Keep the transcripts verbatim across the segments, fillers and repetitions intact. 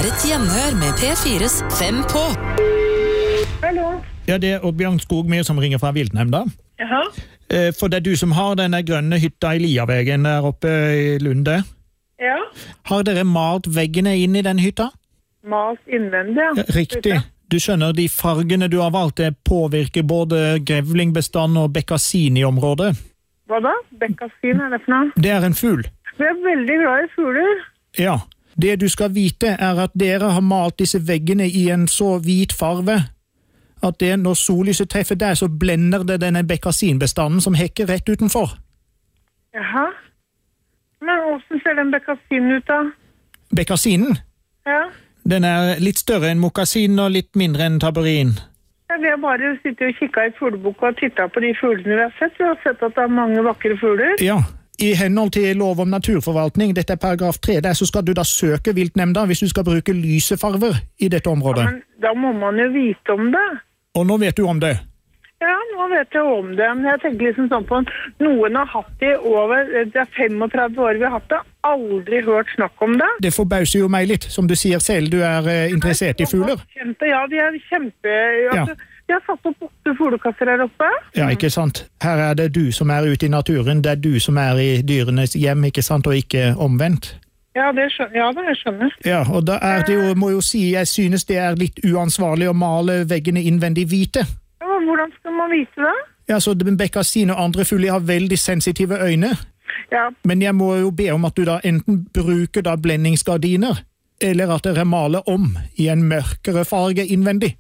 er et gjenhør med P fires Fem på. Hallo. Ja, det er Oddbjørn Skogmyr som ringer fra Viltnemnda. Jaha. For det er du som har denne grønne hytta i Liavegen der oppe i Lunde. Ja. Har dere malt veggene inn i den hytta? Malt innvendig, ja. Riktig. Du skjønner, de fargene du har valgt det påvirker både grevlingbestand og bekkasin i området. Hva da? Bekkasin, er det for noe? Det er en fugl. Vi er veldig glad i fugler. Ja. Det du skal vite er at dere har malt disse veggene i en så hvit farve at det, når sollyset treffer der, så blender det denne bekkasinbestanden som hekker rett utenfor. Jaha. Men hvordan ser den bekkasinen ut da? Bekkasinen? Ja. Den er litt større enn mokkasin og litt mindre enn taburin. Ja, vi har bare sittet og kikket i fugleboka og tittet på de fuglene vi har sett. Vi har sett at det er mange vakre fugler. Ja, i henhold til lov om naturforvaltning, dette er paragraf tre, der så skal du da søke viltnemnda hvis du skal bruke lysefarver i dette området. Ja, men da må man jo vite om det. Og nå vet du om det? Ja, nå vet jeg om det. Men jeg tenker liksom sånn på noen har hatt det over, det er femogtredve år vi har hatt det, aldri hørt snakk om det. Det forbauser jo meg litt, som du sier selv, du er eh, interessert i fugler. Kjempe, ja, de er kjempe... Ja. Vi har satt opp åtte fuglekasser her oppe. Ja, ikke sant. Her er det du som er ute i naturen, det er du som er i dyrenes hjem, ikke sant, og ikke omvendt. Ja, det skjønner, ja, det skjønner. Ja, og da er det jo, må jo si, jeg synes det er litt uansvarlig å male veggene innvendig hvite. Ja, men hvordan skal man vite det? Ja, så bekkasin og andre fugler har veldig sensitive øyne. Ja. Men jeg må jo be om at du da enten bruker da blendingsgardiner, eller at dere maler om i en mørkere farge innvendig.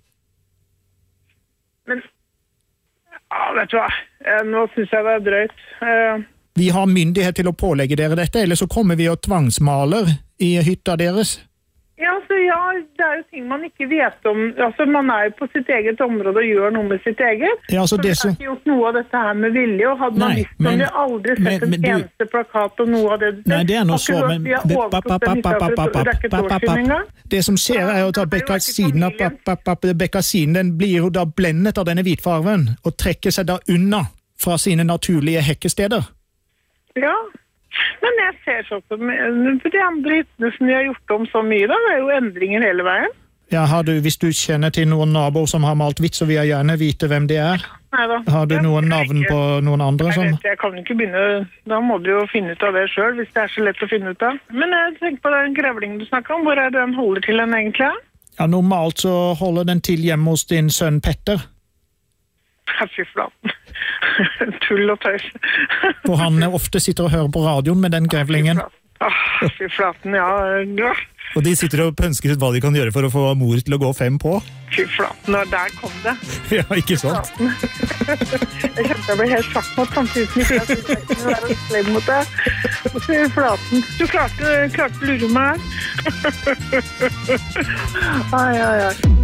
Men, ja, vet du hva, nå synes jeg det er drøyt. Uh... Vi har myndighet til å pålegge dere dette, eller så kommer vi og tvangsmaler i hytta deres. Ja, altså, ja, det er jo ting man ikke vet om. Altså, man er jo på sitt eget område og gjør noe med sitt eget. Ja, altså, så det vi har ikke gjort noe av dette her med vilje, og hadde man visst om vi aldri sett men, men, en eneste plakat og noe av det. Nei, det er noe så, men... Vi har overgått den hytta for et rekketårsyn en gang. Det som skjer er jo at bekkasinen, bekkasinen den blir jo da blendet av denne hvitfarven, og trekker seg da unna fra sine naturlige hekkesteder. Ja, men jeg ser sånn som de andre hyttene som vi har gjort om så mye da, det er jo endringer hele veien. Ja, har du, hvis du kjenner til noen naboer som har malt hvitt, så vil jeg gjerne vite hvem det er. Neida. Har du noen navn på noen andre som... Jeg vet, jeg kan ikke begynne, da må du jo finne ut av det selv, hvis det er så lett å finne ut av. Men jeg tenker på den grevling du snakker om, hvor er det den holder til den egentlig? Ja, normalt så holder den til hjemme hos din sønn Petter. Fy flaten. Tull og tøys. For han ofte sitter og hører på radioen med den grevlingen. Ah, fy flaten, ja. ja. Og de sitter og pønsker ut hva de kan gjøre for å få mor til å gå fem på. Fy flaten, og der kom det. Ja, ikke sant? Jeg kjente jeg ble helt sjakk mot samtidig som ikke jeg synes jeg kunne være slem mot deg. Fy flaten. Du klarte, klarte å lure meg her. Ai, ai, ai.